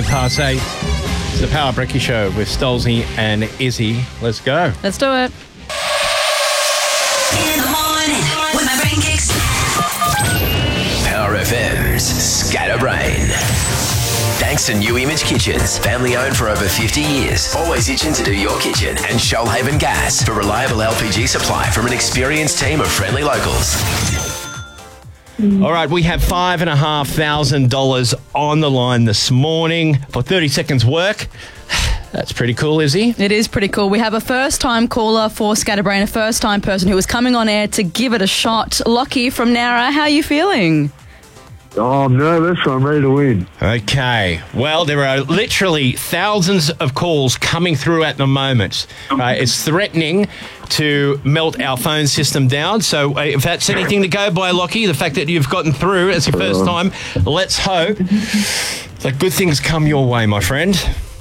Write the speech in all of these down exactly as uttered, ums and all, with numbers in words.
past eight. It's the Power Brekkie Show with Stolzy and Izzy. Let's go. Let's do it. In the morning, when my brain kicks. Power F M's Scatterbrain. Thanks to New Image Kitchens, family owned for over fifty years. Always itching to do your kitchen. And Shoalhaven Gas for reliable L P G supply from an experienced team of friendly locals. All right, we have five and a half thousand dollars on the line this morning for thirty seconds work. That's pretty cool, Izzy. It is pretty cool. We have a first-time caller for Scatterbrain, a first-time person who was coming on air to give it a shot. Lockie from Nowra, how are you feeling? Oh, I'm nervous. I'm ready to win. Okay. Well, there are literally thousands of calls coming through at the moment. Uh, it's threatening to melt our phone system down. So uh, if that's anything to go by, Lockie, the fact that you've gotten through as your first time, let's hope that good things come your way, my friend.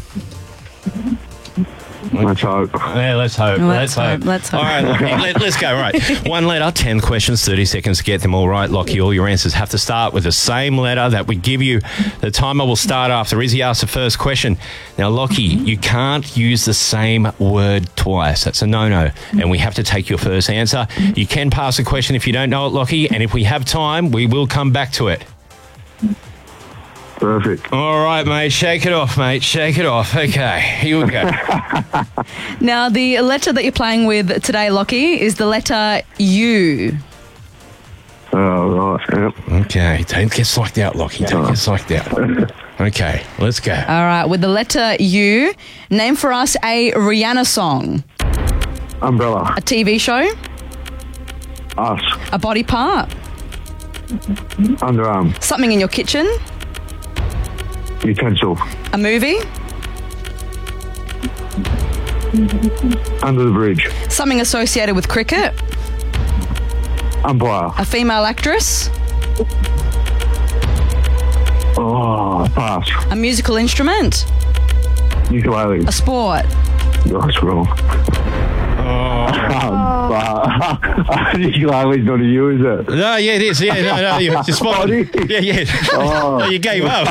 Let's hope. Yeah, let's hope. Let's Let's, hope. hope. Let's hope. All right, Lockie, let, let's go. All right. One letter, ten questions, thirty seconds to get them all right. Lockie, all your answers have to start with the same letter that we give you. The timer will start after Izzy asks the first question. Now, Lockie, you can't use the same word twice. That's a no-no. And we have to take your first answer. You can pass a question if you don't know it, Lockie. And if we have time, we will come back to it. Perfect. All right, mate. Shake it off, mate. Shake it off. Okay, here we go. Now, the letter that you're playing with today, Lockie, is the letter U. Oh, right. Yep. Okay, don't get psyched out, Lockie. Don't get psyched out. Okay, let's go. All right, with the letter U, name for us a Rihanna song, Umbrella. a T V show, Us. a body part, Underarm. something in your kitchen, Utensil. a movie, Under the bridge. something associated with cricket, Umpire. a female actress, Oh, pass. a musical instrument, Ukulele. a sport. That's wrong. Oh. Ukulele's not a U, is it? No, yeah, it is. Yeah, no, no, you just spot Oh, it. Yeah, yeah. Oh. No, you gave up.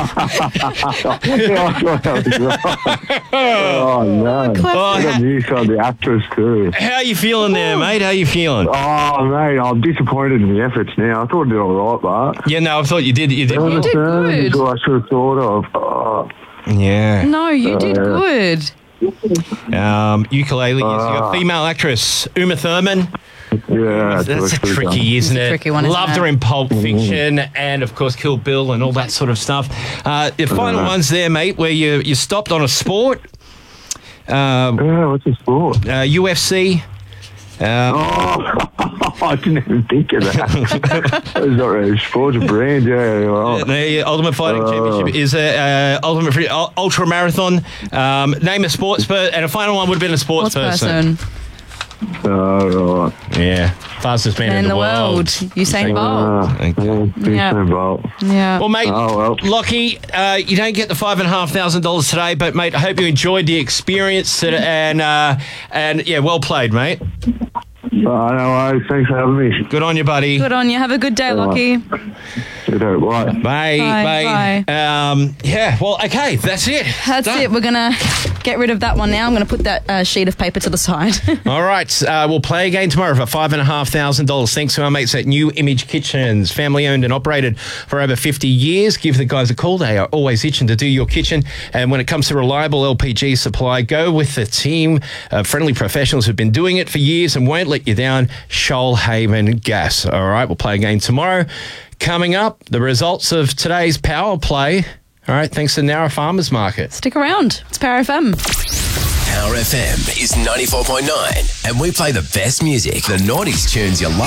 Oh, no. Oh, I got how, news on the actress, too. how are you feeling there, mate? How are you feeling? Oh, mate, I'm disappointed in the efforts now. I thought I did all right, but... Yeah, no, I thought you did. You did. You did good. That's what I should have thought of. Oh. Yeah. No, you did Uh, good. Um, ukulele. Yes, you got Ah. female actress Uma Thurman. Yeah. That's a tricky, isn't it? tricky one, isn't Loved it? her in Pulp Fiction and, of course, Kill Bill and all that sort of stuff. Uh, the final Uh. ones there, mate, where you you stopped on a sport. Um, Yeah, what's the sport? uh, U F C. Um, Oh, I didn't even think of that. It's not really sports, a brand, yeah. Well, The Ultimate Fighting Uh. Championship is a uh, ultimate free, ul- ultra marathon. Um, name a sports person, and a final one would have been a sports, Sports person. person oh, right. Yeah, fastest man in the world. Usain Bolt. Ah, Okay. yeah, big Yeah. Usain Bolt. Yeah. Well, mate, Oh, well. Lockie, uh, you don't get the five and a half thousand dollars today, but mate, I hope you enjoyed the experience today, and uh, and yeah, well played, mate. Oh, no worries. Thanks for having me. Good on you, buddy. Good on you. Have a good day, Lockie. You know, right. Bye, Bye, bye. Um, yeah, well, okay, that's it. That's Done. it. We're going to get rid of that one now. I'm going to put that uh, sheet of paper to the side. All right, uh, we'll play again tomorrow for five and a half thousand dollars. Thanks to our mates at New Image Kitchens, family owned and operated for over fifty years. Give the guys a call; they are always itching to do your kitchen. And when it comes to reliable L P G supply, go with the team of friendly professionals who've been doing it for years and won't let you down. Shoalhaven Gas. All right, we'll play again tomorrow. Coming up, the results of today's power play. All right, thanks to Nowra Farmers Market. Stick around. It's Power F M. Power F M is ninety-four point nine, and we play the best music, the noughties tunes you love.